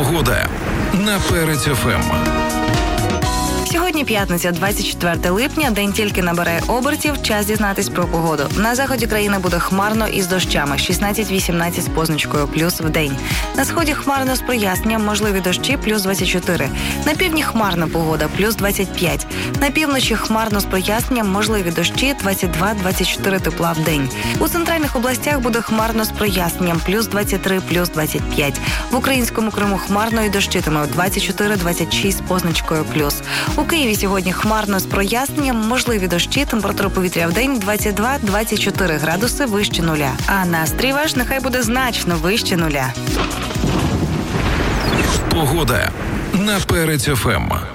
Погода на Перець ФМ. Сьогодні п'ятниця, 24 липня, день тільки набирає обертів, час дізнатись про погоду. На заході країни буде хмарно із дощами, 16-18 з позначкою плюс в день. На сході хмарно з проясненням, можливі дощі, плюс 24. На півдні хмарна погода, плюс 25. На півночі хмарно з проясненням, можливі дощі, 22-24 тепла в день. У центральних областях буде хмарно з проясненням, плюс 23, плюс 25. В українському Криму хмарно і дощитиме, 24-26 з позначкою плюс. У Києві сьогодні хмарно з проясненням, можливі дощі, температура повітря в день 22-24 градуси вище нуля. А настрій ваш нехай буде значно вище нуля. Погода на Перець ФМ.